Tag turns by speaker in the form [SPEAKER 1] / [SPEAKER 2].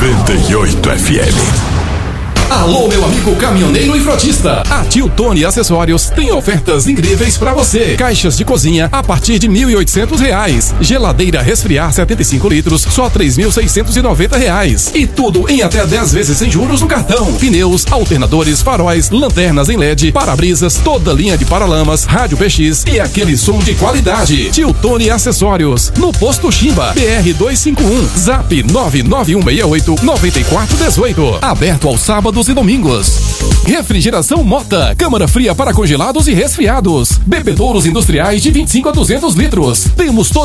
[SPEAKER 1] 98 FM.
[SPEAKER 2] Alô, meu amigo caminhoneiro e frotista. A Tio Tony Acessórios tem ofertas incríveis pra você. Caixas de cozinha a partir de R$1.800. Geladeira resfriar 75 litros, só R$3.690. E tudo em até 10 vezes sem juros no cartão. Pneus, alternadores, faróis, lanternas em LED, para-brisas, toda linha de paralamas, rádio PX e aquele som de qualidade. Tio Tony Acessórios, no Posto Chimba, BR 251, Zap 99168-9418. Aberto aos sábados e domingos. Refrigeração Mota, câmara fria para congelados e resfriados. Bebedouros industriais de 25 a 200 litros. Temos